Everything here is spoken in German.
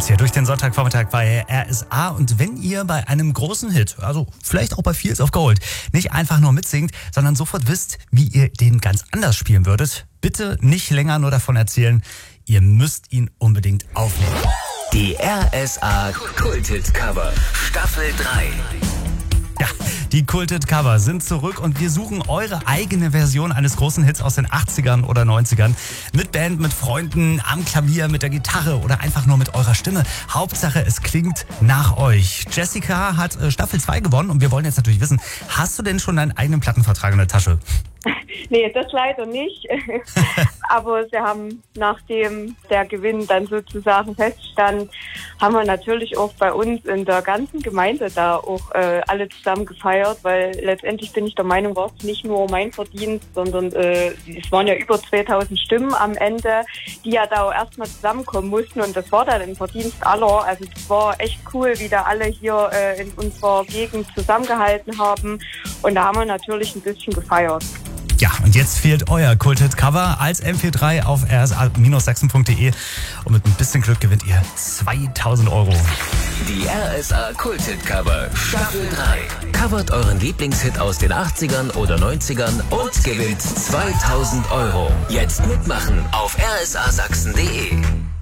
uns hier durch den Sonntagvormittag bei RSA. Und wenn ihr bei einem großen Hit, also vielleicht auch bei Fields of Gold, nicht einfach nur mitsingt, sondern sofort wisst, wie ihr den ganz anders spielen würdet, bitte nicht länger nur davon erzählen. Ihr müsst ihn unbedingt aufnehmen. Die RSA Kulthit Cover Staffel 3. Ja, die Kulthit Cover sind zurück und wir suchen eure eigene Version eines großen Hits aus den 80ern oder 90ern. Mit Band, mit Freunden, am Klavier, mit der Gitarre oder einfach nur mit eurer Stimme. Hauptsache, es klingt nach euch. Jessica hat Staffel 2 gewonnen und wir wollen jetzt natürlich wissen, hast du denn schon deinen eigenen Plattenvertrag in der Tasche? Nee, das leider nicht. Aber sie haben, nachdem der Gewinn dann sozusagen feststand, haben wir natürlich auch bei uns in der ganzen Gemeinde da auch alle zusammen gefeiert, weil letztendlich bin ich der Meinung, war es nicht nur mein Verdienst, sondern es waren ja über 2000 Stimmen am Ende, die ja da auch erstmal zusammenkommen mussten und das war dann ein Verdienst aller. Also es war echt cool, wie da alle hier in unserer Gegend zusammengehalten haben und da haben wir natürlich ein bisschen gefeiert. Ja, und jetzt fehlt euer Kulthit-Cover als MP3 auf rsa-sachsen.de und mit ein bisschen Glück gewinnt ihr 2000 Euro. Die RSA Kulthit Cover Staffel 3. Covert euren Lieblingshit aus den 80ern oder 90ern und gewinnt 2000 Euro. Jetzt mitmachen auf rsa-sachsen.de.